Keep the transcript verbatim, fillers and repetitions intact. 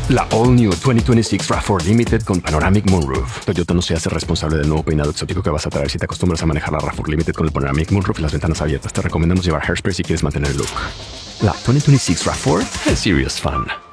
La All New veinte veintiséis RAV cuatro Limited con Panoramic Moonroof. Toyota no se hace responsable del nuevo peinado exótico que vas a traer si te acostumbras a manejar la RAV cuatro Limited con el Panoramic Moonroof y las ventanas abiertas. Te recomendamos llevar hairspray si quieres mantener el look. La veinte veintiséis RAV cuatro es serious fun.